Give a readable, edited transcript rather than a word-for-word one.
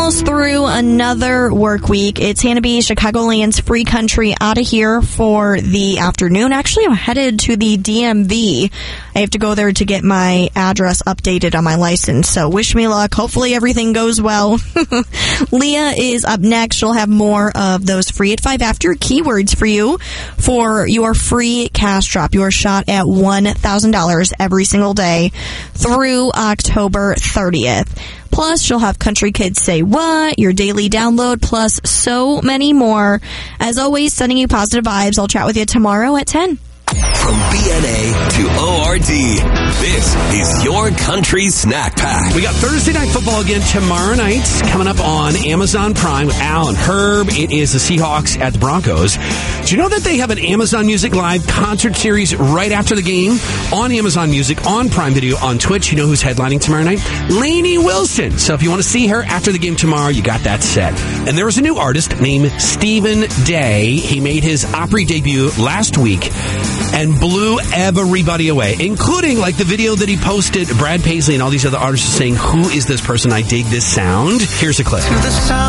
almost through another work week. It's Hannah B, Chicagoland's Free Country, out of here for the afternoon. Actually, I'm headed to the DMV. I have to go there to get my address updated on my license. So wish me luck. Hopefully everything goes well. Leah is up next. She'll have more of those free at 5 after keywords for you for your free cash drop. Your shot at $1,000 every single day through October 30th. Plus, she'll have Country Kids Say What, your daily download, plus so many more. As always, sending you positive vibes. I'll chat with you tomorrow at 10. From BNA to ORD, this is your country snack pack. We got Thursday Night Football again tomorrow night, coming up on Amazon Prime with Al and Herb. It is the Seahawks at the Broncos. Do you know that they have an Amazon Music Live concert series right after the game on Amazon Music, on Prime Video, on Twitch? You know who's headlining tomorrow night? Lainey Wilson. So if you want to see her after the game tomorrow, you got that set. And there was a new artist named Stephen Day. He made his Opry debut last week and blew everybody away, including like the video that he posted. Brad Paisley and all these other artists saying, who is this person? I dig this sound. Here's a clip.